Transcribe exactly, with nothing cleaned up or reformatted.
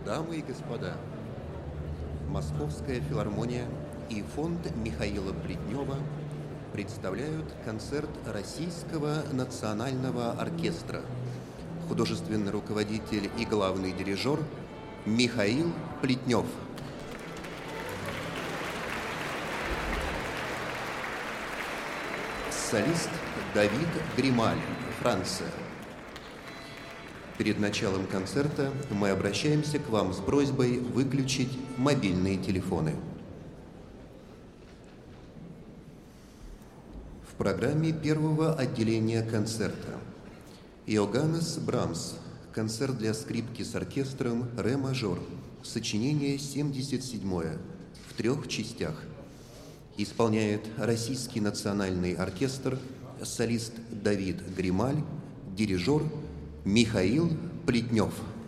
Дамы и господа, Московская филармония и фонд Михаила Плетнева представляют концерт Российского национального оркестра. Художественный руководитель и главный дирижер Михаил Плетнев. Солист Давид Грималь, Франция. Перед началом концерта мы обращаемся к вам с просьбой выключить мобильные телефоны. В программе первого отделения концерта Иоганнес Брамс. Концерт для скрипки с оркестром «Ре мажор». Сочинение семьдесят седьмое в трех частях. Исполняет Российский национальный оркестр, солист Давид Грималь, дирижер Михаил Плетнев.